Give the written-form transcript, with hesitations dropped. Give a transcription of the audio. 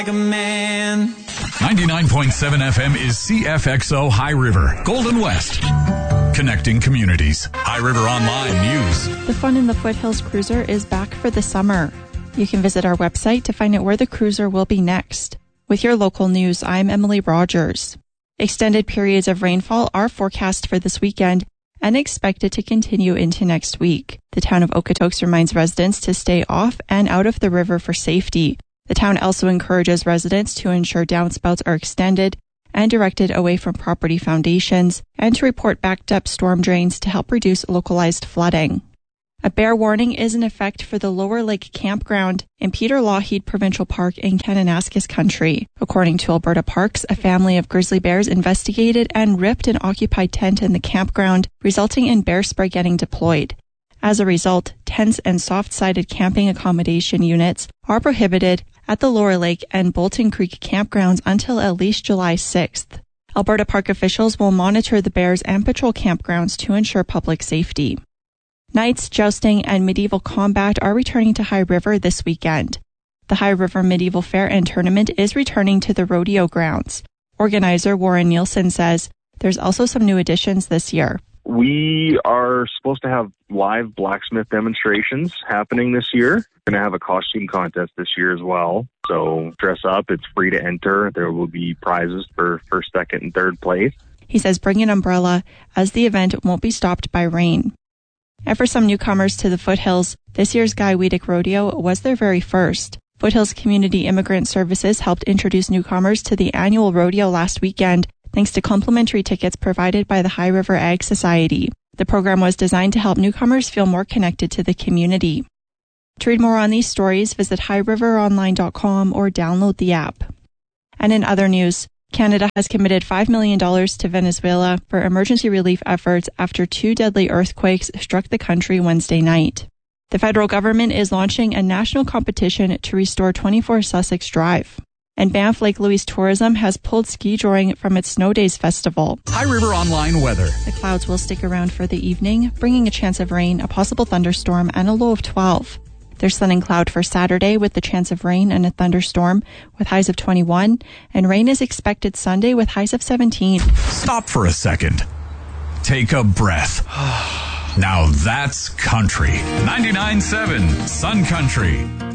Like a man. 99.7 FM is CFXO High River, Golden West. Connecting communities. High River Online News. The Fun in the Foothills Cruiser is back for the summer. You can visit our website to find out where the cruiser will be next. With your local news, I'm Emily Rogers. Extended periods of rainfall are forecast for this weekend and expected to continue into next week. The town of Okotoks reminds residents to stay off and out of the river for safety. The town also encourages residents to ensure downspouts are extended and directed away from property foundations and to report backed up storm drains to help reduce localized flooding. A bear warning is in effect for the Lower Lake Campground in Peter Lougheed Provincial Park in Kananaskis Country. According to Alberta Parks, a family of grizzly bears investigated and ripped an occupied tent in the campground, resulting in bear spray getting deployed. As a result, tents and soft-sided camping accommodation units are prohibited at the Lower Lake and Bolton Creek campgrounds until at least July 6th. Alberta Park officials will monitor the bears and patrol campgrounds to ensure public safety. Knights, jousting, and medieval combat are returning to High River this weekend. The High River Medieval Fair and Tournament is returning to the rodeo grounds. Organizer Warren Nielsen says there's also some new additions this year. We are supposed to have live blacksmith demonstrations happening this year. We're going to have a costume contest this year as well. So dress up. It's free to enter. There will be prizes for first, second, and third place. He says bring an umbrella as the event won't be stopped by rain. And for some newcomers to the Foothills, this year's Guy Weedick Rodeo was their very first. Foothills Community Immigrant Services helped introduce newcomers to the annual rodeo last weekend, thanks to complimentary tickets provided by the High River Ag Society. The program was designed to help newcomers feel more connected to the community. To read more on these stories, visit highriveronline.com or download the app. And in other news, Canada has committed $5 million to Venezuela for emergency relief efforts after 2 deadly earthquakes struck the country Wednesday night. The federal government is launching a national competition to restore 24 Sussex Drive. And Banff Lake Louise Tourism has pulled ski joring from its Snow Days Festival. High River Online weather. The clouds will stick around for the evening, bringing a chance of rain, a possible thunderstorm, and a low of 12. There's sun and cloud for Saturday with the chance of rain and a thunderstorm with highs of 21, and rain is expected Sunday with highs of 17. Stop for a second. Take a breath. Now that's country. 99.7 Sun Country.